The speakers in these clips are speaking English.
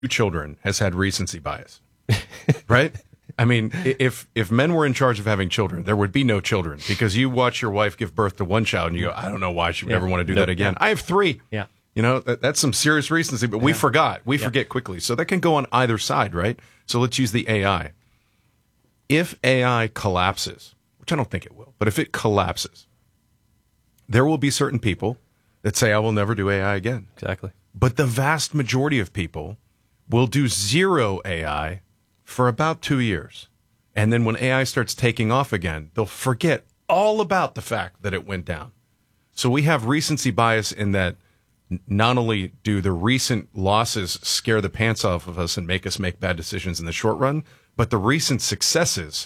children has had recency bias, right? I mean, if men were in charge of having children, there would be no children because you watch your wife give birth to one child and you go, I don't know why she would ever want to do that again. I have 3. Yeah. You know, that's some serious recency, but we forgot. We forget quickly. So that can go on either side, right? So let's use the AI. If AI collapses, which I don't think it will, but if it collapses, there will be certain people that say, I will never do AI again. Exactly. But the vast majority of people will do zero AI for about 2 years. And then when AI starts taking off again, they'll forget all about the fact that it went down. So we have recency bias in that not only do the recent losses scare the pants off of us and make us make bad decisions in the short run, but the recent successes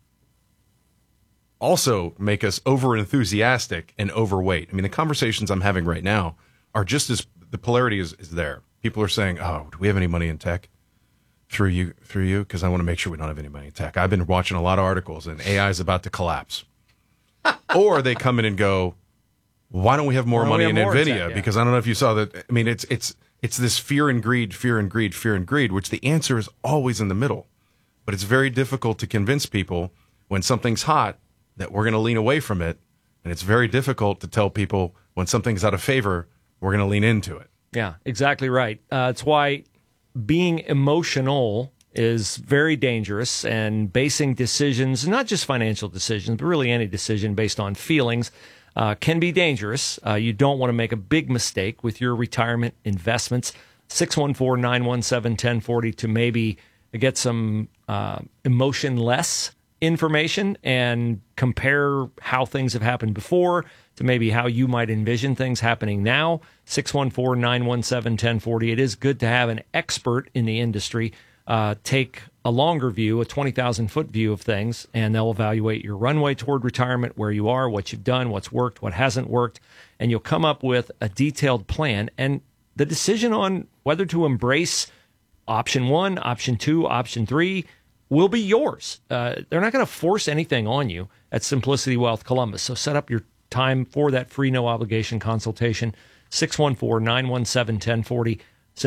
also make us over-enthusiastic and overweight. I mean, the conversations I'm having right now are just as the polarity is there. People are saying, oh, do we have any money in tech? Through you, because I want to make sure we don't have any money in tech. I've been watching a lot of articles, and AI is about to collapse. Or they come in and go, why don't we have more money in NVIDIA? Because I don't know if you saw that. I mean, it's this fear and greed, which the answer is always in the middle. But it's very difficult to convince people when something's hot that we're going to lean away from it. And it's very difficult to tell people when something's out of favor, we're going to lean into it. Yeah, exactly right. It's why being emotional is very dangerous, and basing decisions, not just financial decisions, but really any decision based on feelings, can be dangerous. You don't want to make a big mistake with your retirement investments. 614-917-1040 to maybe get some emotion-less information and compare how things have happened before to maybe how you might envision things happening now. 614-917-1040. It is good to have an expert in the industry take a longer view, a 20,000-foot view of things, and they'll evaluate your runway toward retirement, where you are, what you've done, what's worked, what hasn't worked, and you'll come up with a detailed plan. And the decision on whether to embrace option 1, option 2, option 3 will be yours. They're not going to force anything on you at Simplicity Wealth Columbus. So set up your time for that free no-obligation consultation. 614-917-1040,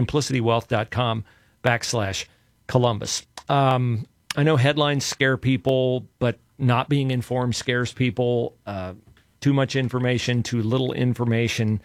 simplicitywealth.com/Columbus. I know headlines scare people, but not being informed scares people. Too much information, too little information.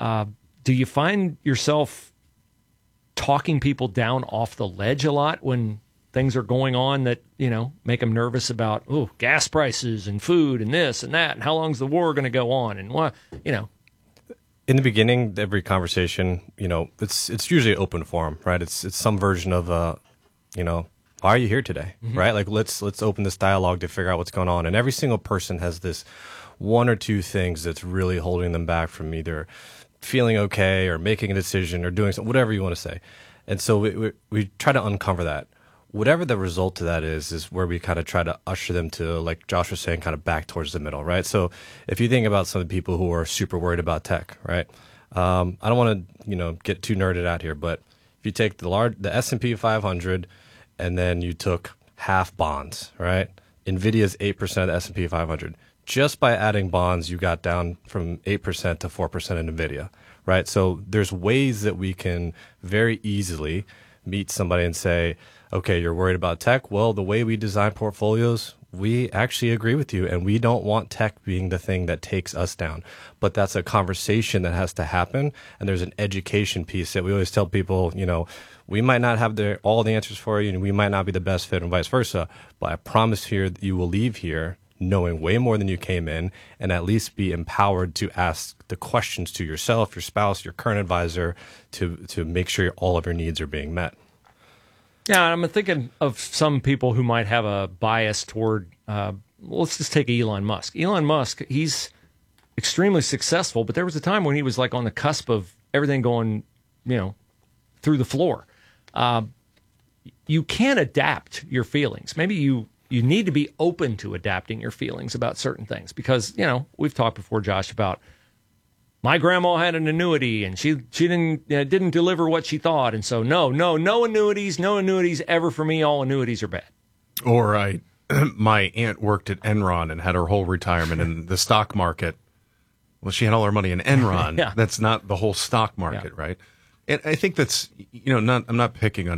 Do you find yourself talking people down off the ledge a lot when things are going on that, you know, make them nervous about, gas prices and food and this and that, and how long's the war going to go on, and what, you know? In the beginning, every conversation, you know, it's usually an open forum, right? It's some version of, you know, why are you here today, right? Like, let's open this dialogue to figure out what's going on. And every single person has this one or two things that's really holding them back from either feeling okay or making a decision or doing something, whatever you want to say. And so we try to uncover that. Whatever the result to that is where we kind of try to usher them to, like Josh was saying, kind of back towards the middle, right? So if you think about some of the people who are super worried about tech, right? I don't want to, you know, get too nerded out here, but if you take the S&P 500 and then you took half bonds, right? NVIDIA's 8% of the S&P 500. Just by adding bonds, you got down from 8% to 4% in NVIDIA, right? So there's ways that we can very easily meet somebody and say, okay, you're worried about tech? Well, the way we design portfolios, we actually agree with you, and we don't want tech being the thing that takes us down. But that's a conversation that has to happen, and there's an education piece that we always tell people, you know, we might not have all the answers for you, and we might not be the best fit and vice versa, but I promise here that you will leave here knowing way more than you came in, and at least be empowered to ask the questions to yourself, your spouse, your current advisor, to make sure all of your needs are being met. Yeah, I'm thinking of some people who might have a bias toward, let's just take Elon Musk. Elon Musk, he's extremely successful, but there was a time when he was like on the cusp of everything going, you know, through the floor. You can adapt your feelings. Maybe you need to be open to adapting your feelings about certain things because, you know, we've talked before, Josh, about my grandma had an annuity and she didn't deliver what she thought. And so no annuities ever for me. All annuities are bad. Or my aunt worked at Enron and had her whole retirement in the stock market. Well, she had all her money in Enron. Yeah. That's not the whole stock market, right? And I think that's, I'm not picking on